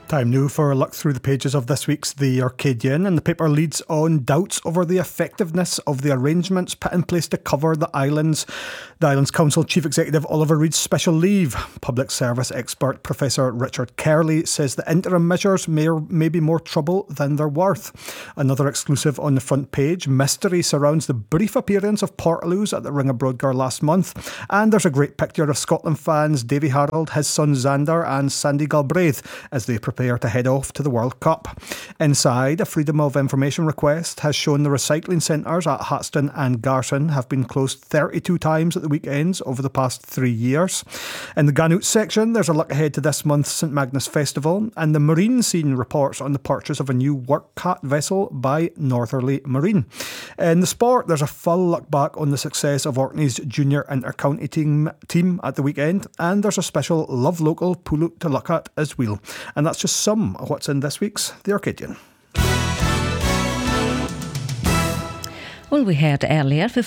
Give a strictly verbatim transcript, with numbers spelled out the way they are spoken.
Time now for a look through the pages of this week's The Arcadian, and the paper leads on doubts over the effectiveness of the arrangements put in place to cover the islands. The Islands Council Chief Executive Oliver Reed's special leave. Public service expert Professor Richard Kerley says the interim measures may, or may be more trouble than they're worth. Another exclusive on the front page. Mystery surrounds the brief appearance of Portaloos at the Ring of Brodgar last month. And there's a great picture of Scotland fans Davy Harold, his son Xander and Sandy Galbraith as they prepare to head off to the World Cup. Inside, a Freedom of Information request has shown the recycling centres at Hatston and Garson have been closed thirty-two times at the weekends over the past three years. In the Ganut section, there's a look ahead to this month's St Magnus Festival, and the marine scene reports on the purchase of a new work cat vessel by Northerly Marine. In the sport, there's a full look back on the success of Orkney's junior inter-county team, team at the weekend, and there's a special Love Local pull out to look at as well. And that's just some of what's in this week's The Arcadian. Well, we heard earlier